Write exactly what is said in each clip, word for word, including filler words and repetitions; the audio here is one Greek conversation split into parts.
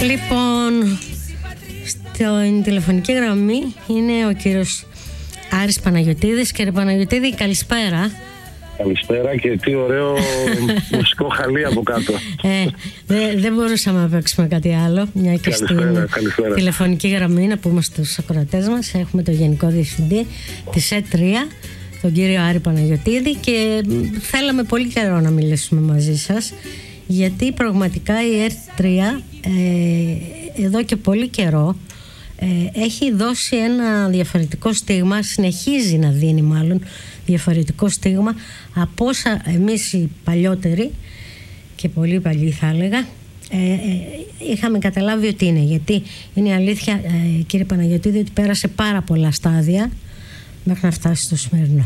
Λοιπόν, στην τηλεφωνική γραμμή είναι ο κύριος Άρης Παναγιωτίδης. Κύριε Παναγιωτίδη, καλησπέρα. Καλησπέρα και τι ωραίο μουσικό χαλί από κάτω. Ε, δε, δεν μπορούσαμε να παίξουμε κάτι άλλο, μια και καλησπέρα, στην καλησπέρα. τηλεφωνική γραμμή, να πούμε στους ακροατές μας, έχουμε τον Γενικό Διευθυντή της Ε τρία, τον κύριο Άρη Παναγιωτίδη, και θέλαμε πολύ καιρό να μιλήσουμε μαζί σας, γιατί πραγματικά η Ε τρία ε, εδώ και πολύ καιρό ε, έχει δώσει ένα διαφορετικό στίγμα, συνεχίζει να δίνει μάλλον διαφορετικό στίγμα από όσα εμείς οι παλιότεροι, και πολύ παλιοί θα έλεγα, ε, ε, είχαμε καταλάβει ότι είναι. Γιατί είναι η αλήθεια, ε, κύριε Παναγιωτίδη, ότι πέρασε πάρα πολλά στάδια μέχρι να φτάσει στο σημερινό.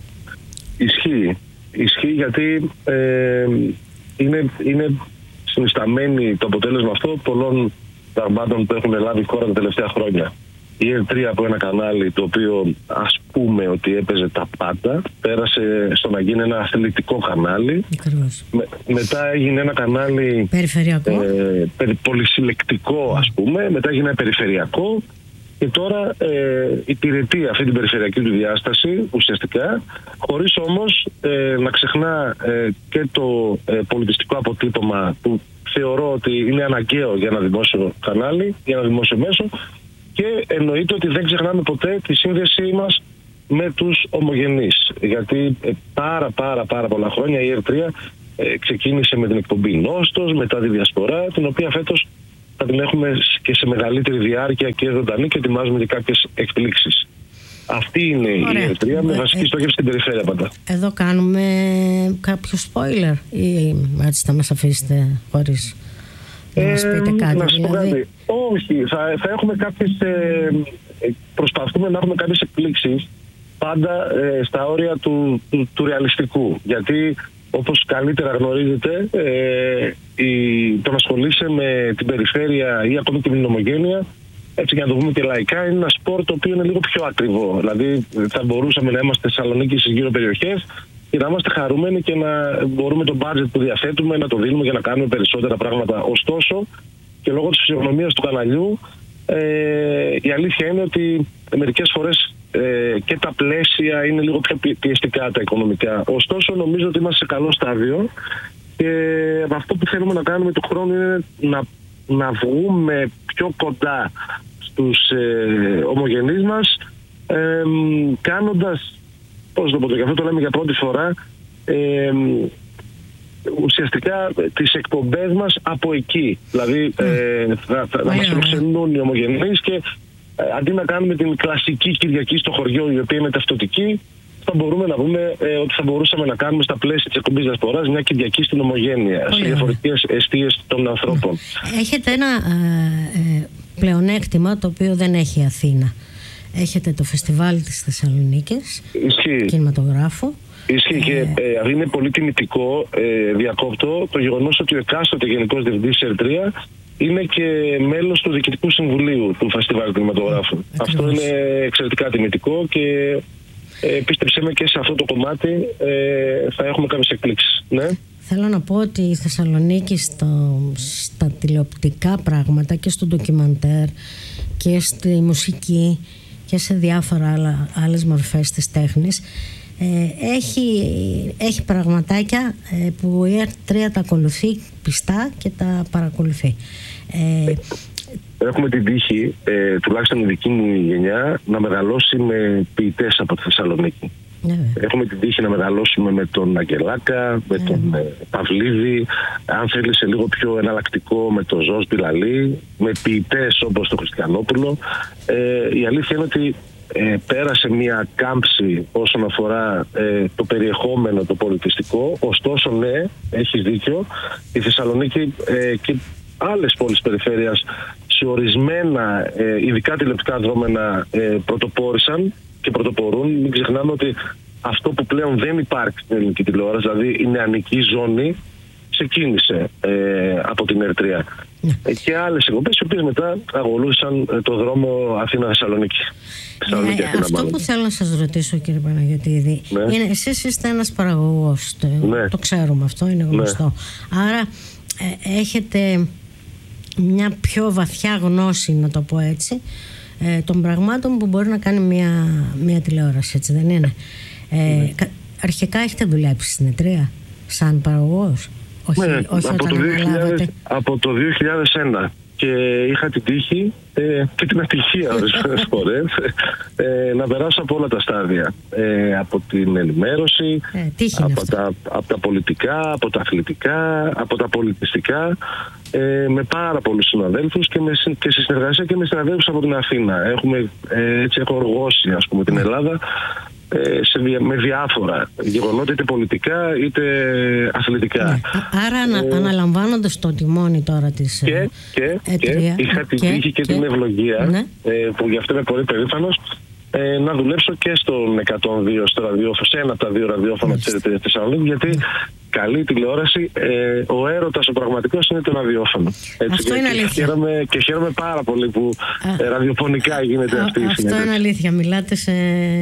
Ισχύει. Ισχύει γιατί ε, είναι, είναι συνισταμένη το αποτέλεσμα αυτό πολλών πραγμάτων που έχουν λάβει η χώρα τα τελευταία χρόνια. Η Ε τρία από ένα κανάλι το οποίο ας πούμε ότι έπαιζε τα πάντα, πέρασε στο να γίνει ένα αθλητικό κανάλι. Με, μετά έγινε ένα κανάλι περιφερειακό, ε, περι, πολυσυλλεκτικό ας πούμε, μετά έγινε ένα περιφερειακό και τώρα ε, υπηρετεί αυτή την περιφερειακή του διάσταση ουσιαστικά, χωρίς όμως ε, να ξεχνά ε, και το ε, πολιτιστικό αποτύπωμα που θεωρώ ότι είναι αναγκαίο για ένα δημόσιο κανάλι, για ένα δημόσιο μέσο. Και εννοείται ότι δεν ξεχνάμε ποτέ τη σύνδεσή μας με τους ομογενείς. Γιατί ε, πάρα πάρα πάρα πολλά χρόνια η Ε τρία ε, ξεκίνησε με την εκπομπή Νόστος, μετά τη Διασπορά, την οποία φέτος θα την έχουμε και σε μεγαλύτερη διάρκεια και ζωντανή και ετοιμάζουμε και κάποιες εκπλήξεις. Αυτή είναι η Ε τρία με βασική στόχευση στην περιφέρεια πάντα. Εδώ κάνουμε κάποιο spoiler ή έτσι θα μας αφήσετε χωρίς να μας πείτε κάτι? Να σου πω κάτι. Όχι, θα, θα έχουμε κάποιες, ε, προσπαθούμε να έχουμε κάποιες εκπλήξεις πάντα ε, στα όρια του, του, του ρεαλιστικού. Γιατί όπως καλύτερα γνωρίζετε, ε, η, το να ασχολείσαι με την περιφέρεια ή ακόμη και με την ομογένεια, έτσι για να το πούμε και λαϊκά, είναι ένα σπορ το οποίο είναι λίγο πιο ακριβό. Δηλαδή θα μπορούσαμε να είμαστε Θεσσαλονίκη στις γύρω περιοχές και να είμαστε χαρούμενοι και να μπορούμε το budget που διαθέτουμε να το δίνουμε για να κάνουμε περισσότερα πράγματα. Ωστόσο, και λόγω της φυσιογνωμίας του καναλιού, ε, η αλήθεια είναι ότι μερικές φορές ε, και τα πλαίσια είναι λίγο πιο πιεστικά τα οικονομικά. Ωστόσο, νομίζω ότι είμαστε σε καλό στάδιο και αυτό που θέλουμε να κάνουμε του χρόνου είναι να, να βγούμε πιο κοντά στους ε, ομογενείς μας, ε, κάνοντας, πώς το πω, και αυτό το λέμε για πρώτη φορά, ε, ουσιαστικά τις εκπομπές μας από εκεί. Δηλαδή ε, θα, θα, να μας φιλοξενούν οι ομογενείς και ε, αντί να κάνουμε την κλασική Κυριακή στο χωριό, η οποία είναι ταυτοτική, θα μπορούμε να πούμε ε, ότι θα μπορούσαμε να κάνουμε στα πλαίσια της εκπομπής Διασποράς μια Κυριακή στην ομογένεια, σε διαφορετικές εστίες των ανθρώπων. Έχετε ένα ε, ε, πλεονέκτημα το οποίο δεν έχει η Αθήνα. Έχετε το φεστιβάλ της Θεσσαλονίκης, κινηματογράφου. Ισχύει και ε, είναι πολύ τιμητικό, ε, διακόπτω, το γεγονός ότι ο εκάστοτε Γενικός Διευθυντής της Ε τρία είναι και μέλος του Διοικητικού Συμβουλίου του Φεστιβάλ Κινηματογράφου. Αυτό είναι εξαιρετικά τιμητικό και ε, πίστεψέ με, και σε αυτό το κομμάτι ε, θα έχουμε κάποιες εκπλήξεις. Ναι. Θέλω να πω ότι η Θεσσαλονίκη στο, στα τηλεοπτικά πράγματα και στο ντοκιμαντέρ και στη μουσική και σε διάφορα άλλα, άλλες μορφές της τέχνης ε, έχει, έχει πραγματάκια ε, που η Ε τρία τα ακολουθεί πιστά και τα παρακολουθεί. Ε, Έχουμε την τύχη, ε, τουλάχιστον η δική μου γενιά, να μεγαλώσει με ποιητές από τη Θεσσαλονίκη. Yeah. Έχουμε την τύχη να μεγαλώσουμε με τον Αγγελάκα, με yeah. τον ε, Παυλίδη, αν θέλει σε λίγο πιο εναλλακτικό με τον Ζως Μπιλαλή, με ποιητές όπως τον Χριστιανόπουλο. Ε, η αλήθεια είναι ότι ε, πέρασε μια κάμψη όσον αφορά ε, το περιεχόμενο, το πολιτιστικό. Ωστόσο, ναι, έχεις δίκιο, η Θεσσαλονίκη ε, και άλλες πόλεις περιφέρειας σε ορισμένα ε, ειδικά τηλεοπτικά δρόμενα ε, πρωτοπόρησαν και πρωτοπορούν. Μην ξεχνάμε ότι αυτό που πλέον δεν υπάρχει στην ελληνική τηλεόραση, δηλαδή η νεανική ζώνη, ξεκίνησε ε, από την Ε τρία. Yeah. Ε, και άλλες εκπομπές οι οποίες μετά ακολούθησαν ε, το δρόμο Αθήνα-Θεσσαλονίκη. Ε, ε, αυτό μάλλον που θέλω να σας ρωτήσω, κύριε Παναγιωτίδη, ναι. είναι εσείς είστε ένας παραγωγός, το, ναι. το ξέρουμε αυτό, είναι γνωστό. Ναι. Άρα ε, έχετε μια πιο βαθιά γνώση, να το πω έτσι, ε, των πραγμάτων που μπορεί να κάνει μια, μια τηλεόραση, έτσι δεν είναι? Ε, κα, αρχικά έχετε δουλέψει στην ΕΤΡΙΑ σαν παραγωγός? Όχι, ναι, όχι από, όταν το δύο χιλιάδες, αναλάβατε. από το δύο χιλιάδες ένα και είχα την τύχη ε, και την ατυχία ορισμένες φορές ε, να περάσω από όλα τα στάδια, ε, από την ενημέρωση, ε, από, τα, από τα πολιτικά, από τα αθλητικά, από τα πολιτιστικά, ε, με πάρα πολλούς συναδέλφους και, με, και σε συνεργασία και με συναδέλφους από την Αθήνα. Έχουμε, ε, έτσι έχω οργώσει, ας πούμε, την Ελλάδα σε, με διάφορα γεγονότα, είτε πολιτικά είτε αθλητικά. Ναι. Άρα ανα, ε, αναλαμβάνοντας το τιμόνι τώρα της και, και, ΕΤΡΙΑ, και είχα την τύχη και, και, και την ευλογία, ναι, ε, που γι' αυτό είμαι πολύ περήφανος, ε, να δουλέψω και στον εκατόν δύο, στο ραδιόφωνο, σε ένα από τα δύο ραδιόφωνα της Θεσσαλονίκη, γιατί ναι, καλή τηλεόραση, ε, ο έρωτας ο πραγματικός είναι το ραδιόφωνο. Έτσι, αυτό και, είναι και αλήθεια. Χαίρομαι, και χαίρομαι πάρα πολύ που ε, ραδιοφωνικά γίνεται α, αυτή η συνέντευξη. Αυτό είναι αλήθεια. Μιλάτε σε,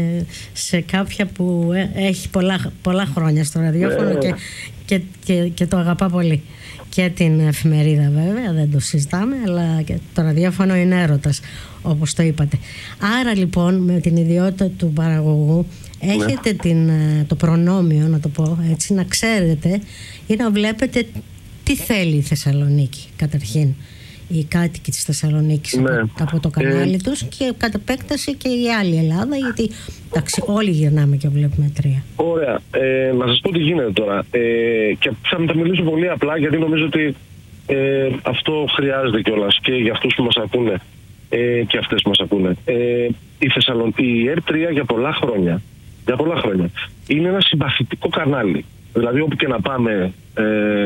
σε κάποια που έχει πολλά, πολλά χρόνια στο ραδιόφωνο ε, και, και, και, και το αγαπά πολύ. Και την εφημερίδα βέβαια, δεν το συζητάμε, αλλά και το ραδιόφωνο είναι έρωτας, όπως το είπατε. Άρα λοιπόν, με την ιδιότητα του παραγωγού, έχετε ναι, την, το προνόμιο, να το πω έτσι, να ξέρετε ή να βλέπετε τι θέλει η Θεσσαλονίκη καταρχήν, οι κάτοικοι της Θεσσαλονίκης, ναι, από, από το κανάλι ε... τους, και κατ' επέκταση και η άλλη Ελλάδα, γιατί εντάξει, όλοι γυρνάμε και βλέπουμε τρία. Ωραία. Ε, να σας πω τι γίνεται τώρα. Ε, και θα τα μιλήσω πολύ απλά, γιατί νομίζω ότι ε, αυτό χρειάζεται κιόλας και για αυτούς που μας ακούνε ε, και αυτές που μας ακούνε. Ε, η Θεσσαλονίκη, η ΕΡΤ τρία για πολλά χρόνια, για πολλά χρόνια είναι ένα συμπαθητικό κανάλι. Δηλαδή όπου και να πάμε ε,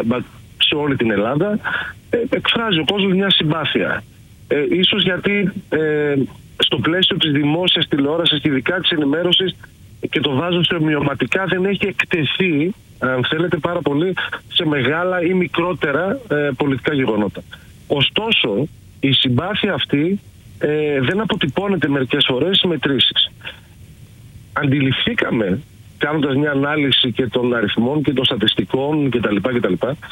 σε όλη την Ελλάδα, ε, εκφράζει ο κόσμος μια συμπάθεια. Ε, ίσως γιατί ε, στο πλαίσιο της δημόσιας τηλεόρασης και ειδικά της ενημέρωσης, και το βάζω σε ομοιωματικά, δεν έχει εκτεθεί, αν θέλετε, πάρα πολύ σε μεγάλα ή μικρότερα ε, πολιτικά γεγονότα. Ωστόσο, η συμπάθεια αυτή ε, δεν αποτυπώνεται μερικές φορές σε μετρήσεις. Αντιληφθήκαμε, κάνοντας μια ανάλυση και των αριθμών και των στατιστικών κτλ, κτλ,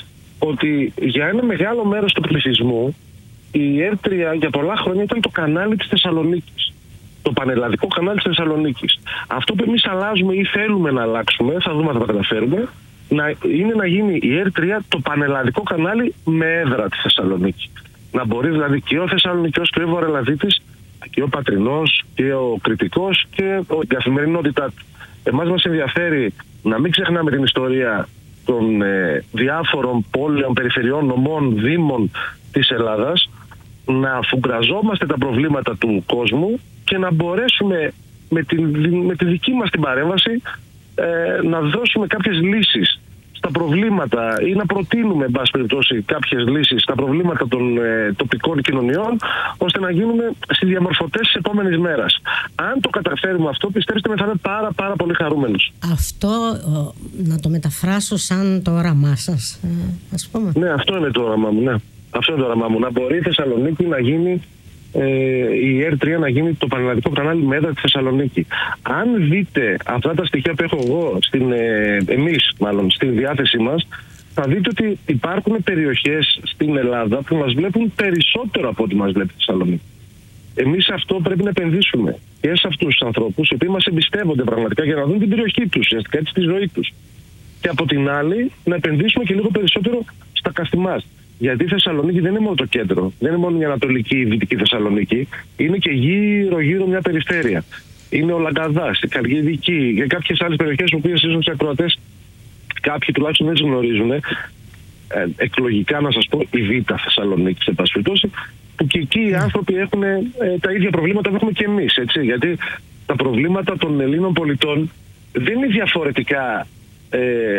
ότι για ένα μεγάλο μέρος του πληθυσμού η ΕΡΤ τρία για πολλά χρόνια ήταν το κανάλι της Θεσσαλονίκης. Το πανελλαδικό κανάλι της Θεσσαλονίκης. Αυτό που εμείς αλλάζουμε ή θέλουμε να αλλάξουμε, θα δούμε αν θα τα καταφέρουμε, να, είναι να γίνει η ΕΡΤ τρία το πανελλαδικό κανάλι με έδρα τη Θεσσαλονίκη. Να μπορεί δηλαδή και ο Θεσσαλονικιός και ο Βορειοελλαδίτης και ο Πατρινός και ο Κρητικός και η καθημερινότητά του. Εμάς μας ενδιαφέρει να μην ξεχνάμε την ιστορία των ε, διάφορων πόλεων, περιφερειών, νομών, δήμων της Ελλάδας, να αφουγκραζόμαστε τα προβλήματα του κόσμου και να μπορέσουμε με τη, με τη δική μας την παρέμβαση ε, να δώσουμε κάποιες λύσεις στα προβλήματα ή να προτείνουμε, εν πάση περιπτώσει, κάποιες λύσεις στα προβλήματα των ε, τοπικών κοινωνιών, ώστε να γίνουμε στις διαμορφωτές της επόμενης μέρας. Αν το καταφέρουμε αυτό, πιστέψτε με, θα είμαι πάρα πάρα πολύ χαρούμενος. Αυτό ο, να το μεταφράσω σαν το όραμά σας, ε, ας πούμε. Ναι, αυτό είναι το όραμά μου, ναι. Αυτό είναι το όραμά μου. Να μπορεί η Θεσσαλονίκη να γίνει, ε, η ΕΡΤ τρία να γίνει το πανελλαδικό κανάλι με έδρα τη Θεσσαλονίκη. Αν δείτε αυτά τα στοιχεία που έχω εγώ, στην, ε, εμείς μάλλον, στην διάθεσή μας, θα δείτε ότι υπάρχουν περιοχές στην Ελλάδα που μας βλέπουν περισσότερο από ό,τι μας βλέπει η Θεσσαλονίκη. Εμείς αυτό πρέπει να επενδύσουμε και σε αυτούς τους ανθρώπους, οι οποίοι μας εμπιστεύονται πραγματικά για να δουν την περιοχή τους, ουσιαστικά έτσι τη ζωή τους. Και από την άλλη, να επενδύσουμε και λίγο περισσότερο στα καστιμάς. Γιατί η Θεσσαλονίκη δεν είναι μόνο το κέντρο, δεν είναι μόνο η Ανατολική ή Δυτική Θεσσαλονίκη, είναι και γύρω-γύρω μια περιφέρεια. Είναι ο Λαγκαδάς, η Καργιδική και κάποιες άλλες περιοχές που οποίες ίσως οι ακροατές κάποιοι τουλάχιστον δεν τις γνωρίζουν. Ε, εκλογικά να σας πω η Β' Θεσσαλονίκη, σε πάση περιπτώσει, που και εκεί οι άνθρωποι έχουν ε, τα ίδια προβλήματα που έχουμε και εμείς. Έτσι, γιατί τα προβλήματα των Ελλήνων πολιτών δεν είναι διαφορετικά ε,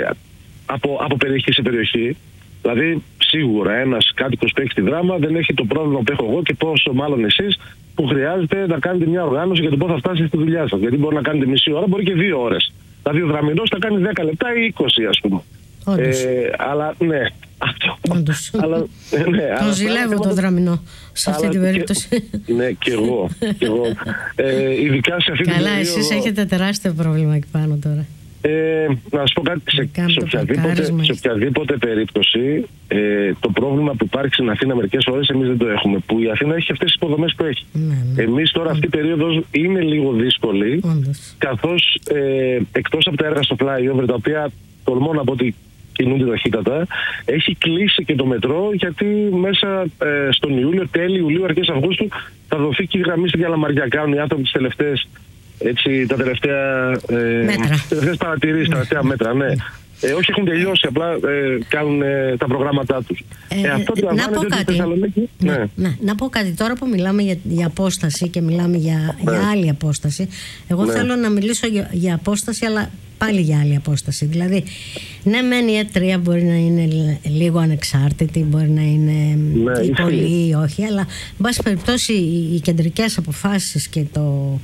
από, από περιοχή σε περιοχή. Δηλαδή, σίγουρα ένας κάτοικος που έχει στη Δράμα δεν έχει το πρόβλημα που έχω εγώ και πόσο μάλλον εσείς, που χρειάζεται να κάνετε μια οργάνωση για το πώς θα φτάσετε στη δουλειά σας. Γιατί μπορεί να κάνετε μισή ώρα, μπορεί και δύο ώρες. Δηλαδή, ο Δραμηνός θα κάνει δέκα λεπτά ή είκοσι, ας πούμε. Ε, αλλά ναι. Όντως. αλλά, ναι το ζηλεύω το Δραμηνό σε αυτή την περίπτωση. Και, ναι, και εγώ. Και εγώ. Ε, ειδικά σε αυτή Καλά, την εσείς περίοδο... έχετε τεράστιο πρόβλημα εκεί πάνω τώρα. Ε, να σου πω κάτι, σε, σε, οποιαδήποτε, σε οποιαδήποτε περίπτωση ε, το πρόβλημα που υπάρχει στην Αθήνα μερικές φορές εμείς δεν το έχουμε, που η Αθήνα έχει αυτές τις υποδομές που έχει. Ναι, ναι. Εμείς τώρα αυτή η περίοδος είναι λίγο δύσκολη, Όντως. καθώς ε, εκτός από τα έργα στο flyover, τα οποία τολμώ να πω ότι κινούνται ταχύτατα, έχει κλείσει και το μετρό, γιατί μέσα ε, στον Ιούλιο, τέλη Ιουλίου, αρχές Αυγούστου θα δοθεί και η γραμμή στη Διαλαμαριά. Κάνουν οι άνθρωποι τις τελευταίες Έτσι, τα τελευταία ε, τελευταίες παρατηρήσεις, τα τελευταία μέτρα, ναι. Ε, όχι έχουν τελειώσει, απλά ε, κάνουν ε, τα προγράμματά τους. Ε, ε, αυτό να πω κάτι. Θεσσαλονίκη, ναι. Ναι, ναι. Να πω κάτι. Τώρα που μιλάμε για, για απόσταση και μιλάμε για, ναι. για άλλη απόσταση, εγώ ναι. θέλω να μιλήσω για, για απόσταση, αλλά πάλι για άλλη απόσταση. Δηλαδή, ναι, μεν η ΕΤ τρία μπορεί να είναι λίγο ανεξάρτητη, μπορεί να είναι ναι, πολύ ή όχι, αλλά, εν πάση περιπτώσει, οι, οι κεντρικές αποφάσεις και το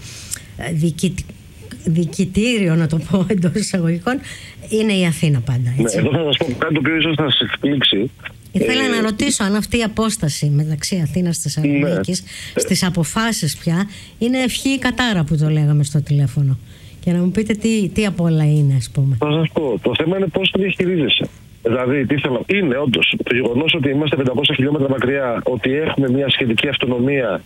διοικητήριο, να το πω εντός εισαγωγικών, είναι η Αθήνα πάντα. Έτσι. Ναι, εδώ θα σας πω κάτι το οποίο ίσως θα σας εκπλήξει. Ήθελα ε, να ρωτήσω αν αυτή η απόσταση μεταξύ Αθήνας και Θεσσαλονίκης, ναι. στις αποφάσεις πια, είναι ευχή ή κατάρα που το λέγαμε στο τηλέφωνο. Και να μου πείτε τι, τι από όλα είναι, ας πούμε. Θα σας πω. Το θέμα είναι πώς το διαχειρίζεσαι. Δηλαδή, τι θέλω. Είναι όντως το γεγονός ότι είμαστε πεντακόσια χιλιόμετρα μακριά, ότι έχουμε μια σχετική αυτονομία.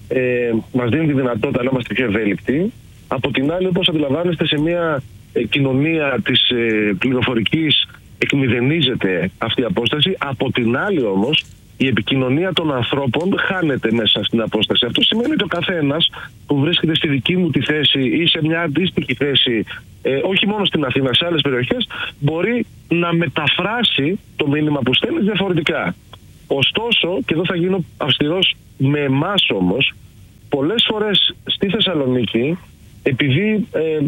Ε, μας δίνει τη δυνατότητα να είμαστε πιο ευέλικτοι. Από την άλλη, όπως αντιλαμβάνεστε, σε μια ε, κοινωνία της ε, πληροφορικής εκμηδενίζεται αυτή η απόσταση. Από την άλλη όμως, η επικοινωνία των ανθρώπων χάνεται μέσα στην απόσταση. Αυτό σημαίνει ότι ο καθένας που βρίσκεται στη δική μου τη θέση ή σε μια αντίστοιχη θέση, ε, όχι μόνο στην Αθήνα, σε άλλες περιοχές, μπορεί να μεταφράσει το μήνυμα που στέλνει διαφορετικά. Ωστόσο, και εδώ θα γίνω αυστηρός με εμάς όμως, πολλές φορές στη Θεσσαλονίκη, επειδή ε,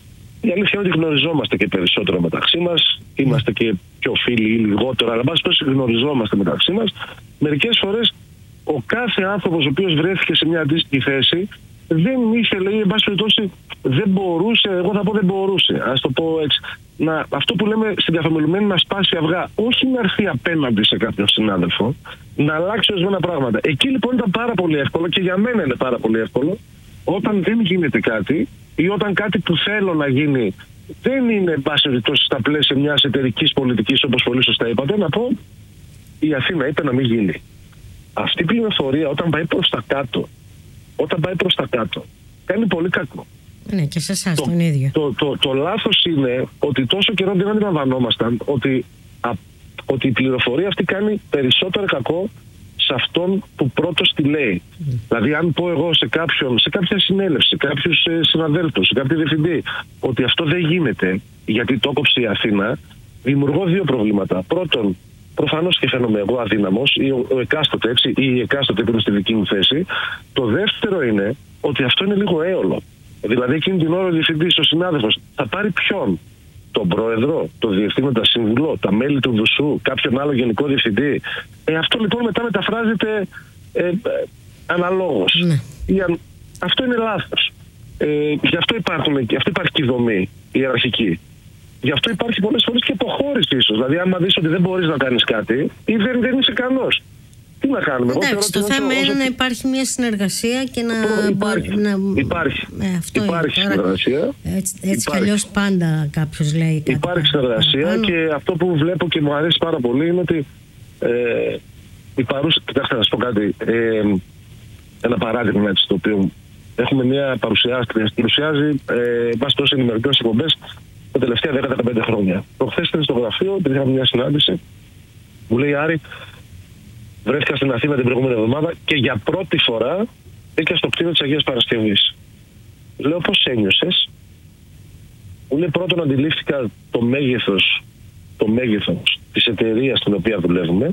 η αλήθεια είναι ότι γνωριζόμαστε και περισσότερο μεταξύ μας, είμαστε και πιο φίλοι ή λιγότερο, αλλά μπας τόσο γνωριζόμαστε μεταξύ μας, μερικές φορές ο κάθε άνθρωπος ο οποίος βρέθηκε σε μια αντίστοιχη θέση δεν ήθελε ή εν πάση περιπτώσει δεν μπορούσε, εγώ θα πω δεν μπορούσε, ας το πω έτσι, να, αυτό που λέμε στην καθομιλουμένη, να σπάσει αυγά, όχι να έρθει απέναντι σε κάποιον συνάδελφο, να αλλάξει ορισμένα πράγματα. Εκεί λοιπόν ήταν πάρα πολύ εύκολο, και για μένα είναι πάρα πολύ εύκολο, όταν δεν γίνεται κάτι ή όταν κάτι που θέλω να γίνει δεν είναι εν πάση περιπτώσει στα πλαίσια μιας εταιρικής πολιτικής, όπως πολύ σωστά είπατε, να πω η Αθήνα είπε να μην γίνει. Αυτή η πληροφορία όταν πάει προς τα κάτω, όταν πάει προς τα κάτω, κάνει πολύ κακό. Ναι, και σε εσάς τον ίδιο. Το, το, το, το λάθος είναι ότι τόσο καιρό δεν αντιλαμβανόμασταν ότι, α, ότι η πληροφορία αυτή κάνει περισσότερο κακό σε αυτόν που πρώτος τη λέει. Mm. Δηλαδή, αν πω εγώ σε κάποιον, σε κάποια συνέλευση, σε κάποιους ε, συναδέλφους, σε κάποιο διευθυντή, ότι αυτό δεν γίνεται γιατί το έκοψε η Αθήνα, δημιουργώ δύο προβλήματα. Πρώτον, προφανώς και φαίνομαι εγώ αδύναμος, ή ο, ο εκάστοτε, έτσι, ή η εκάστοτε που είναι στη δική μου θέση. Το δεύτερο είναι ότι αυτό είναι λίγο έολο. Δηλαδή, εκείνη την ώρα ο διευθυντής, ο συνάδελφος, θα πάρει ποιον? Τον πρόεδρο, τον διευθύνοντα σύμβουλο, τα μέλη του ΔΟΥΣΟΥ, κάποιον άλλο γενικό διευθυντή. Ε, αυτό λοιπόν μετά μεταφράζεται ε, ε, αναλόγως. Ναι. Για, αυτό είναι λάθος. Ε, γι' αυτό, υπάρχουν, γι' αυτό υπάρχει και η δομή, η ιεραρχική. Γι' αυτό υπάρχει πολλές φορές και υποχώρηση ίσως. Δηλαδή, άμα δεις ότι δεν μπορείς να κάνεις κάτι ή δεν, δεν είσαι ικανός. Τι να κάνουμε? Εντάξει, το θέμα είναι όσο... να υπάρχει μια συνεργασία και να... Υπάρχει, να... υπάρχει. Ε, αυτό υπάρχει είναι. συνεργασία. Έτσι, έτσι κι αλλιώς πάντα κάποιος λέει κάτι. Υπάρχει συνεργασία πάνω. Και αυτό που βλέπω και μου αρέσει πάρα πολύ είναι ότι ε, η παρούσα... Κοιτάξτε να σας πω κάτι. Ε, ένα παράδειγμα έτσι, το οποίο έχουμε μια παρουσιάστρια. Παρουσιάζει ε, βάσει τόσο ενημερωτικές εκπομπές τα τελευταία δέκα με δεκαπέντε χρόνια. Προχθές ήταν στο γραφείο, επειδή είχαμε μια συνάντηση, μου λέει Άρη, βρέθηκα στην Αθήνα την προηγούμενη εβδομάδα και για πρώτη φορά μπήκα στο κτίριο της Αγίας Παρασκευής. Λέω πώς ένιωσες? Μου λέει πρώτον αντιλήφθηκα το μέγεθος, το μέγεθος της εταιρείας στην οποία δουλεύουμε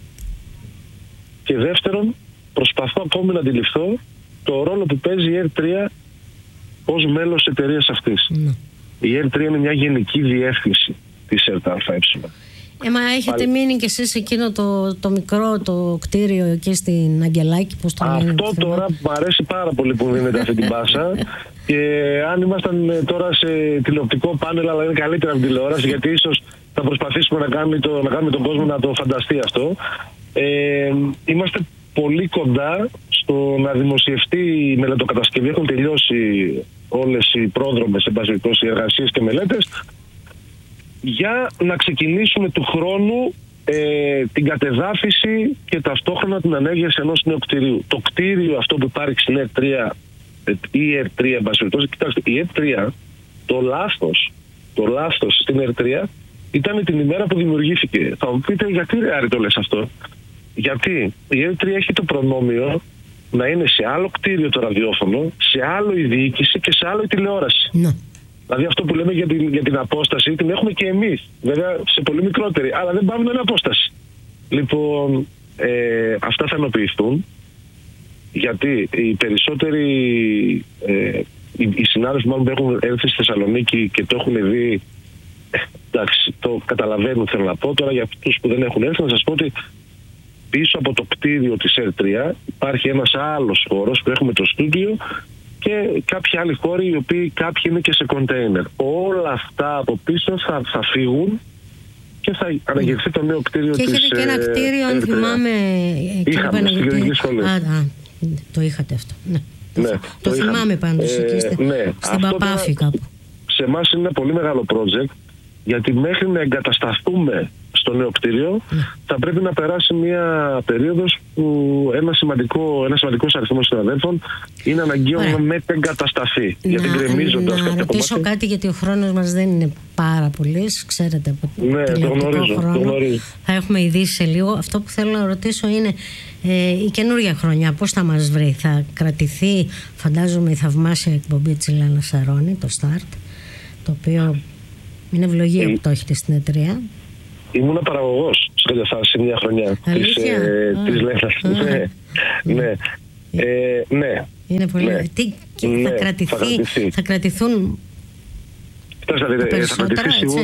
και δεύτερον προσπαθώ ακόμη να αντιληφθώ το ρόλο που παίζει η ΕΡΤ τρία ως μέλος της εταιρείας αυτής. Mm. Η ΕΡΤ τρία είναι μια γενική διεύθυνση της ΕΡΤ ΑΕ. Ε, μα έχετε Πάλι... μείνει κι εσείς εκείνο το, το μικρό το κτίριο εκεί στην Αγγελάκη, πώς το λένε? Αυτό τώρα μου αρέσει πάρα πολύ που δίνετε αυτή την πάσα. Και αν ήμασταν τώρα σε τηλεοπτικό πάνελ, αλλά είναι καλύτερα από τηλεόραση, γιατί ίσως θα προσπαθήσουμε να κάνουμε, το, να κάνουμε τον κόσμο να το φανταστεί αυτό. Ε, είμαστε πολύ κοντά στο να δημοσιευτεί η μελετοκατασκευή. Έχουν τελειώσει όλες οι πρόδρομες, εν πάση περιπτώσει, εργασίες και μελέτες. για να ξεκινήσουμε του χρόνου ε, την κατεδάφιση και ταυτόχρονα την ανέγερση ενός νέου κτηρίου. Το κτίριο αυτό που υπάρχει στην ΕΡΤ τρία ή ΕΡΤ τρία, εν πάση περιπτώσει, κοιτάξτε, η ΕΡΤ τρία, το λάθος, το λάθος στην ΕΡΤ τρία ήταν την ημέρα που δημιουργήθηκε. Θα μου πείτε, γιατί ρε Άρη το λες αυτό? Γιατί η ΕΡΤ τρία έχει το προνόμιο να είναι σε άλλο κτίριο το ραδιόφωνο, σε άλλο η διοίκηση και σε άλλο η τηλεόραση. Ναι. Δηλαδή αυτό που λέμε για την, για την απόσταση την έχουμε και εμείς. Βέβαια σε πολύ μικρότερη, αλλά δεν πάμε να είναι απόσταση. Λοιπόν, ε, αυτά θα ενοποιηθούν, γιατί οι περισσότεροι, ε, οι, οι συνάδελφοι μάλλον που έχουν έρθει στη Θεσσαλονίκη και το έχουν δει, εντάξει, το καταλαβαίνουν, θέλω να πω. Τώρα για αυτούς που δεν έχουν έρθει, να σας πω ότι πίσω από το κτίριο της ΕΡΤ τρία υπάρχει ένας άλλος χώρος που έχουμε το στούντιο και κάποιοι άλλοι χώροι, οι οποίοι κάποιοι είναι και σε κοντέινερ. Όλα αυτά από πίσω θα, θα φύγουν και θα αναγερθεί το νέο κτίριο της ΕΡΤ τρία. Και έχετε και ένα κτίριο, αν θυμάμαι... Είχαμε στην Γεωργική Σχολή. Α, α, το είχατε αυτό. Ναι. Το, ναι, το, το θυμάμαι πάντως ε, εκεί στην, ναι. στην Παπάφη κάπου. Σε εμάς είναι ένα πολύ μεγάλο project, γιατί μέχρι να εγκατασταθούμε στο νέο κτίριο ναι. θα πρέπει να περάσει μια περίοδος που ένα σημαντικό, ένα σημαντικός αριθμός συναδέλφων είναι αναγκαίο να μετεγκατασταθεί. Να, γιατί γκρεμίζοντας να ρωτήσω κομμάτι. Κάτι, γιατί ο χρόνος μας δεν είναι πάρα πολύς, ξέρετε, από ναι, τηλεοπτικό γνωρίζω, χρόνο θα έχουμε ειδήσει σε λίγο. Αυτό που θέλω να ρωτήσω είναι ε, η καινούργια χρονιά πώς θα μας βρει? Θα κρατηθεί, φαντάζομαι, η θαυμάσια εκπομπή της Ελένας Σαρώνη, το Start, το οποίο είναι ευλογία ε, που το έχετε στην ΕΡΤ τρία. Ήμουνα παραγωγός σε μια χρονιά της, ε, της Λένας. Ναι, ναι. Ε, ναι. Είναι πολύ... Ναι. Τι, ναι, θα, κρατηθεί, θα, κρατηθεί. θα κρατηθούν θα, θα, θα κρατηθεί σίγουρα.